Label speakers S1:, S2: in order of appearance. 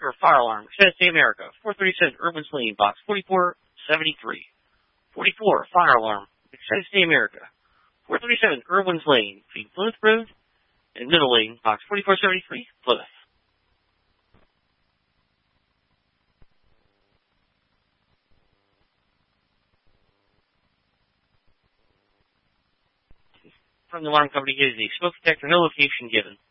S1: for fire alarm, United States of America, 437 Irwin's Lane, box 4473. 44, fire alarm, United States of America, 437 Irwin's Lane, between Plymouth Road and Middle Lane, box 4473, Plymouth. From the alarm company is a smoke detector, no location given.